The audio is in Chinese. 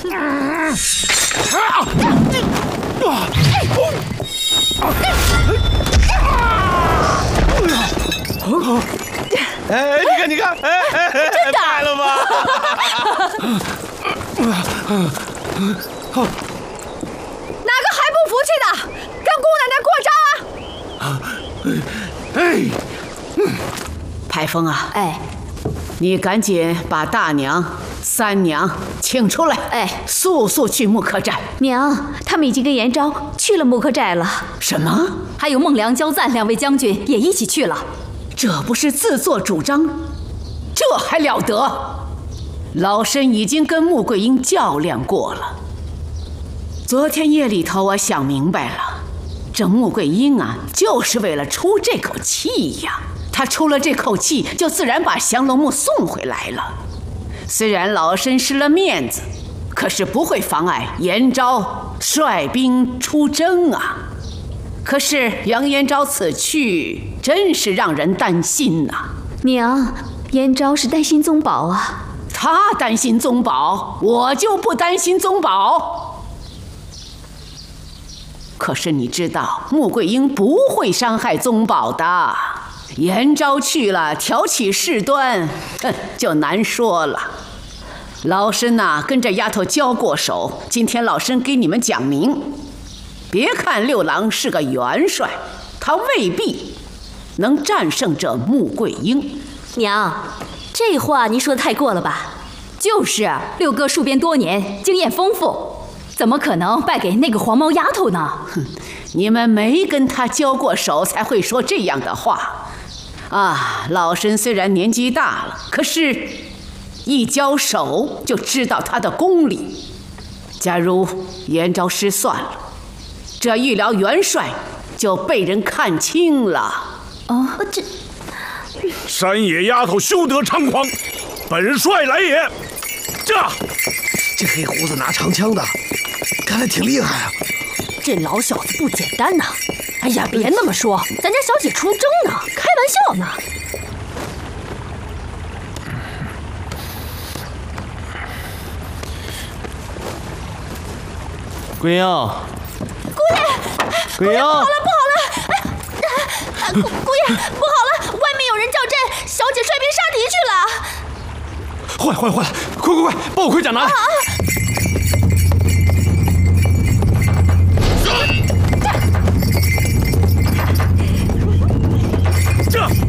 哎，你看，哎， 真的来了吗？ 哪个还不服气的，跟姑奶奶过招啊！ 哎， 排风啊， 哎， 你赶紧把大娘、三娘请出来， 哎， 速速去木刻寨。 娘，他们已经跟延昭去了木刻寨了。 什么？ 还有孟良、焦赞两位将军也一起去了。 这不是自作主张？这还了得！老身已经跟穆桂英较量过了。昨天夜里头，我想明白了，这穆桂英啊，就是为了出这口气呀。她出了这口气，就自然把降龙木送回来了。虽然老身失了面子，可是不会妨碍延昭率兵出征啊。可是杨延昭此去，真是让人担心呐。 娘，延昭是担心宗保啊。 他担心宗保，我就不担心宗保。可是你知道，穆桂英不会伤害宗保的。延昭去了，挑起事端，就难说了。老身呐，跟这丫头交过手，今天老身给你们讲明。别看六郎是个元帅，他未必能战胜这穆桂英。 娘，这话您说的太过了吧？就是六哥戍边多年，经验丰富，怎么可能败给那个黄毛丫头呢？ 哼，你们没跟他交过手，才会说这样的话。啊，老身虽然年纪大了，可是一交手就知道他的功力。假如延昭失算了，这一辽元帅就被人看轻了。 哦，这山野丫头休得猖狂，本帅来也！ 这黑胡子拿长枪的，看来挺厉害啊。 这老小子不简单呐！哎呀，别那么说，咱家小姐出征呢，开玩笑呢。 桂英，桂英， 不好了！姑爷，不好了，外面有人叫阵，小姐率兵杀敌去了。 坏了！快，报盔甲拿来！